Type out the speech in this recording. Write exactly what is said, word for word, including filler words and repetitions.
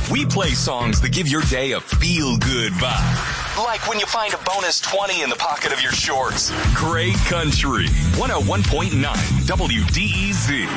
We play songs that give your day a feel-good vibe. Like when you find a bonus twenty in the pocket of your shorts. Great Country. one oh one point nine W D E Z.